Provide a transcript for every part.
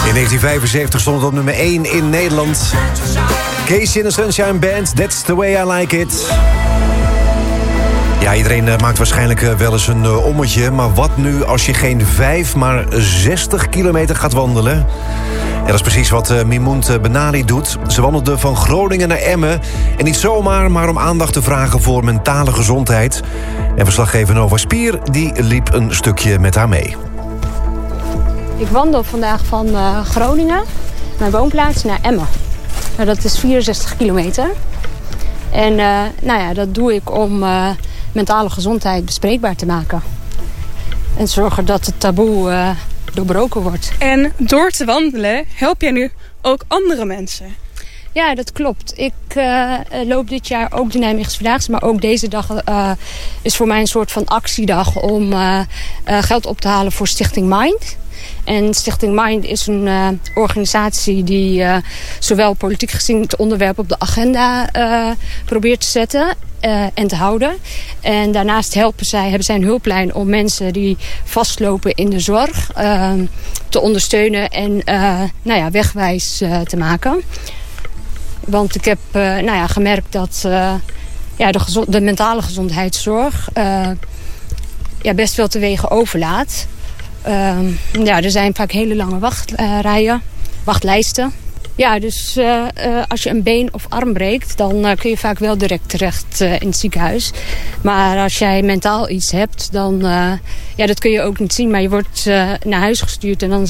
In 1975 stond het op nummer 1 in Nederland. Casey and the Sunshine Band, That's the Way I Like It. Ja, iedereen maakt waarschijnlijk wel eens een ommetje. Maar wat nu als je geen 5, maar 60 kilometer gaat wandelen? En dat is precies wat Mimoun Benali doet. Ze wandelde van Groningen naar Emmen. En niet zomaar, maar om aandacht te vragen voor mentale gezondheid. En verslaggever Nova Spier, die liep een stukje met haar mee. Ik wandel vandaag van Groningen, mijn woonplaats, naar Emmen. Nou, dat is 64 kilometer. En dat doe ik om mentale gezondheid bespreekbaar te maken. En zorgen dat het taboe doorbroken wordt. En door te wandelen help jij nu ook andere mensen? Ja, dat klopt. Ik loop dit jaar ook de Nijmeegse Vierdaagse. Maar ook deze dag is voor mij een soort van actiedag om geld op te halen voor Stichting Mind. En Stichting Mind is een organisatie die zowel politiek gezien het onderwerp op de agenda probeert te zetten en te houden. En daarnaast hebben zij een hulplijn om mensen die vastlopen in de zorg te ondersteunen en wegwijs te maken. Want ik heb gemerkt dat de mentale gezondheidszorg best wel te wegen overlaat. Er zijn vaak hele lange wachtlijsten. Ja, dus als je een been of arm breekt, dan kun je vaak wel direct terecht in het ziekenhuis. Maar als jij mentaal iets hebt, dan dat kun je ook niet zien. Maar je wordt naar huis gestuurd en dan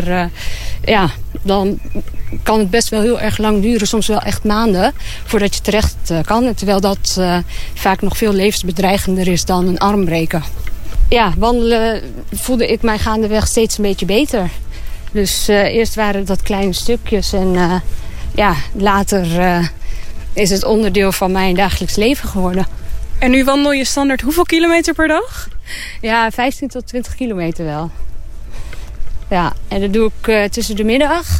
dan kan het best wel heel erg lang duren. Soms wel echt maanden voordat je terecht kan. Terwijl dat vaak nog veel levensbedreigender is dan een arm breken. Ja, wandelen voelde ik mij gaandeweg steeds een beetje beter. Dus eerst waren dat kleine stukjes en later is het onderdeel van mijn dagelijks leven geworden. En nu wandel je standaard hoeveel kilometer per dag? Ja, 15 tot 20 kilometer wel. Ja, en dat doe ik tussen de middag.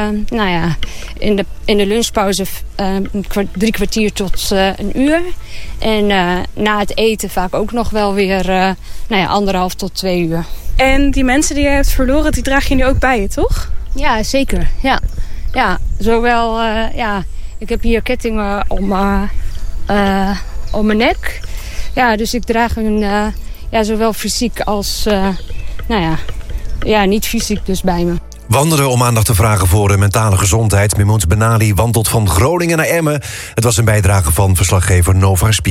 In de lunchpauze 3 kwartier tot een uur. En na het eten vaak ook nog wel weer 1,5 tot 2 uur. En die mensen die je hebt verloren, die draag je nu ook bij je, toch? Ja, zeker. Ja, zowel... ik heb hier kettingen om mijn nek. Ja, dus ik draag hun zowel fysiek als... niet fysiek dus bij me. Wandelen om aandacht te vragen voor mentale gezondheid. Mimoun Benali wandelt van Groningen naar Emmen. Het was een bijdrage van verslaggever Nova Spier.